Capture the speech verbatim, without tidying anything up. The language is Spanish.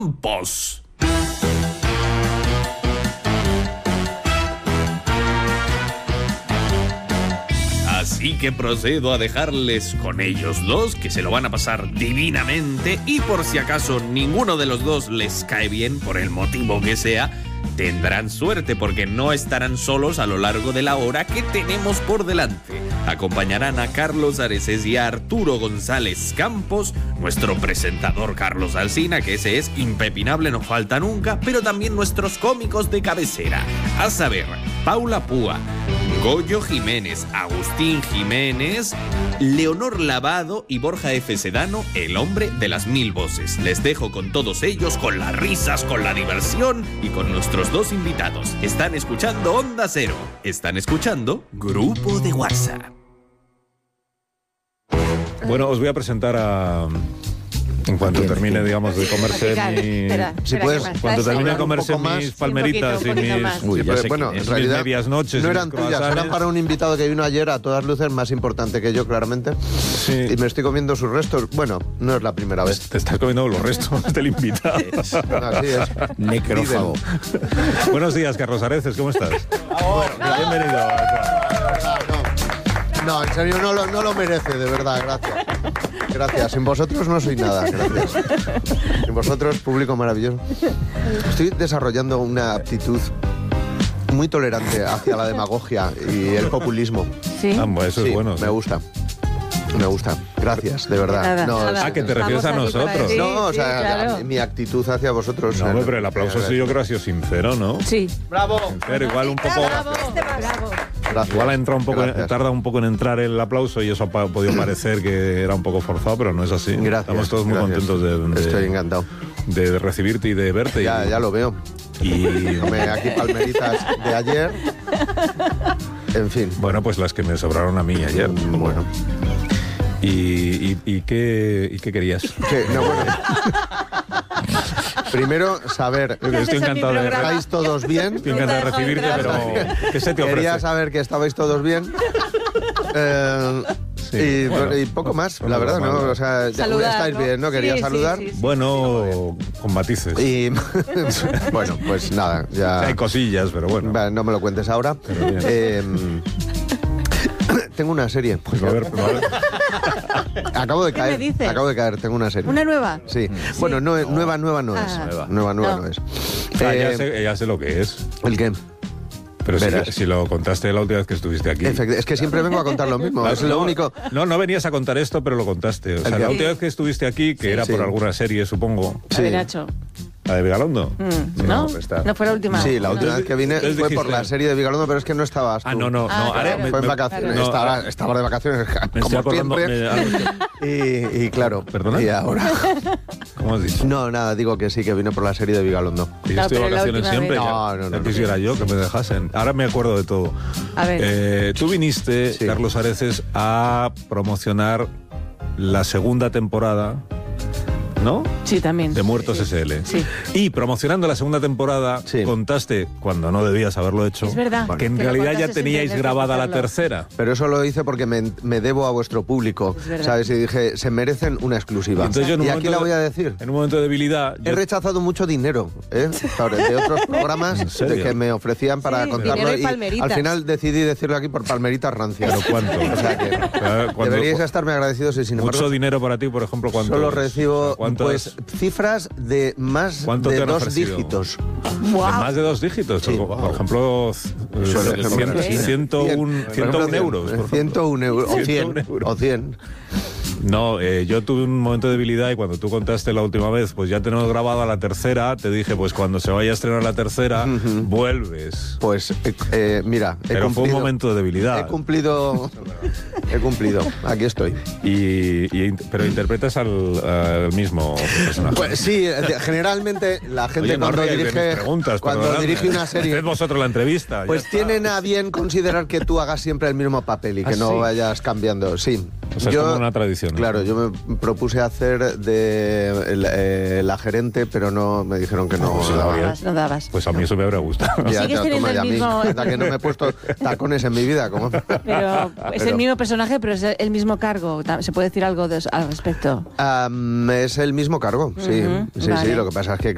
Campos. Así que procedo a dejarles con ellos dos, que se lo van a pasar divinamente, y por si acaso ninguno de los dos les cae bien, por el motivo que sea, tendrán suerte porque no estarán solos a lo largo de la hora que tenemos por delante. Acompañarán a Carlos Areces y a Arturo González Campos, nuestro presentador Carlos Alsina, que ese es impepinable, no falta nunca, pero también nuestros cómicos de cabecera, a saber, Paula Púa, Goyo Jiménez, Agustín Jiménez, Leonor Lavado y Borja F. Sedano, el hombre de las mil voces. Les dejo con todos ellos, con las risas, con la diversión y con nuestros dos invitados. Están escuchando Onda Cero. Están escuchando Grupo de WhatsApp. Bueno, os voy a presentar a... En cuanto termine, digamos, de comerse mi... Espera, si espera, puedes, que más. cuando termine de comerse Un poco mis más. palmeritas Sí, un poquito, y un mis... poquito Uy, ya pero sé bueno, quién en es, realidad mis medias noches no y eran mis tuyas, croissants. eran para un invitado que vino ayer, a todas luces más importante que yo, claramente. Sí. Y me estoy comiendo sus restos. Bueno, no es la primera vez. Te estás comiendo los restos del invitado. Así es. Necrófago. Buenos días, Carlos Areces, ¿cómo estás? Bueno, bienvenido. No, no, en serio, no lo, no lo merece, de verdad, gracias. Gracias, sin vosotros no soy nada, gracias. Sin vosotros, público maravilloso. Estoy desarrollando una aptitud muy tolerante hacia la demagogia y el populismo. Sí. Ah, bueno, eso Sí, es bueno. me sí. gusta. Me gusta, gracias, de verdad. Nada, No, nada. Ah, que te refieres a Estamos aquí para nosotros. decir- no, o sí, sea, claro. mi actitud hacia vosotros. No, eh, hombre, pero el aplauso eh, sí yo creo que ha sido sincero, ¿no? Sí. ¡Bravo! Pero igual un poco... Bravo, bravo. Gracias. Igual ha entrado un poco, en- Gracias. tarda un poco en entrar el aplauso y eso ha pa- podido parecer que era un poco forzado, pero no es así. Gracias. Estamos todos muy gracias. contentos de, de- Estoy encantado. de recibirte y de verte. Ya, y, ya lo veo. y Tomé aquí palmeritas de ayer. En fin. bueno, pues las que me sobraron a mí ayer. Bueno. ¿Y, y, y qué, y qué querías? Que, no, bueno. Primero, saber, Yo que estoy Ese es mi encantado de, programa. ¿estáis todos bien? estoy encantado de recibirte, pero ¿qué se te ofrece? Quería saber que estabais todos bien. Eh, Sí, y, bueno, y poco más, no la me verdad, va ¿no? mal. O sea, ya Saludar, estáis ¿no? bien, ¿no? Quería Sí, sí, saludar. sí, sí. Bueno, con matices. Y bueno, pues nada, ya. Hay cosillas, pero bueno. Va, no me lo cuentes ahora. Pero bien. Eh, tengo una serie. Pues a ver, a ver. Acabo de ¿Qué caer. me dices? Acabo de caer, tengo una serie. ¿Una nueva? Sí. Bueno, no, nueva, nueva no es. Ah. Nueva. Nueva, nueva No. no, es. Ah, ya, Eh, sé, ya sé lo que es. ¿El qué? Pero si, verás. si lo contaste la última vez que estuviste aquí. Efect- es que siempre vengo a contar lo mismo. Ah, Es lo no, único. No, no venías a contar esto, pero lo contaste. O sea, qué? la última vez que estuviste aquí, que era Sí. por alguna serie, supongo. A ver, Nacho. La de Vigalondo. Mm, Sí, ¿No? pues está. No fue la última. Sí, la No. última vez que vine Entonces fue por dijiste- la serie de Vigalondo, pero es que no estabas tú. Ah, no, no, Ah, no. ahora claro. me- Fue en me- vacaciones. no, estaba, estaba de vacaciones, me estoy como acordando. siempre. me- ah, Y, y claro, ¿Perdona? y ahora. ¿Cómo has dicho? No, nada, digo que sí, que vine por la serie de Vigalondo. Que yo No, estoy de pero la vacaciones última siempre. vez. ya- No, no, no, ya no. quisiera yo que me dejasen. Ahora me acuerdo de todo. A ver. Eh, tú viniste, Sí. Carlos Areces, a promocionar la segunda temporada, ¿no? Sí, también. De Muertos Sí. S L. Sí. Y promocionando la segunda temporada, Sí. contaste, cuando no debías haberlo hecho, Es verdad, que en que lo realidad ya contaste sin teníais tener que grabada la hacerlo. tercera. Pero eso lo hice porque me, me debo a vuestro público, Es verdad. ¿sabes? Y dije, se merecen una exclusiva. Entonces yo en un y aquí momento la de- voy a decir. En un momento de debilidad, He yo- rechazado mucho dinero, ¿eh? Sobre- de otros programas ¿En serio? de que me ofrecían para Sí, contarlo. dinero y Y palmeritas. al final decidí decirlo aquí por palmeritas rancias. ¿Pero cuánto? O sea que Pero cuando- deberíais estarme agradecidos y sin embargo mucho dinero para ti, por ejemplo, ¿cuánto solo es? recibo ¿Cuánto pues es? cifras de más ¿Cuánto de te han dos ofrecido? dígitos. Guau. Más de dos dígitos. Sí. Por por ejemplo, Por ejemplo, ciento- sí. ciento Cien. un Por ciento un ejemplo, euros. por ejemplo. ciento un euros. O ciento un cien. euros. O cien. No, eh, yo tuve un momento de debilidad y cuando tú contaste la última vez, pues ya tenemos grabada la tercera, te dije, pues cuando se vaya a estrenar la tercera, vuelves. Pues eh, eh, mira, he Pero fue un cumplido- momento de He debilidad. cumplido. He cumplido. Aquí estoy. Y, y- pero interpretas al, al mismo personaje. Pues sí, eh, generalmente la gente Oye, no cuando ríais de dirige mis preguntas, cuando perdonadme. dirige una serie Haced vosotros la entrevista. pues ya está. tienen a bien considerar que tú hagas siempre el mismo papel y que ¿Ah, no sí? vayas cambiando. Sí. O sea, es como una tradición, ¿no? Claro, yo me propuse hacer de el- eh, la gerente, pero no me dijeron que no. Pues sí, No va bien. dabas, no dabas. Pues a mí eso me habría gustado. Ya, Sigues ya, teniendo toma el ya a mí. mismo- Hasta que no me he puesto tacones en mi vida. Como... Pero es el Pero- mismo personaje, pero es el mismo cargo. Ta- ¿Se puede decir algo de- al respecto? Am, es el mismo cargo, sí. Ujú, Sí, vale. sí, lo que pasa es que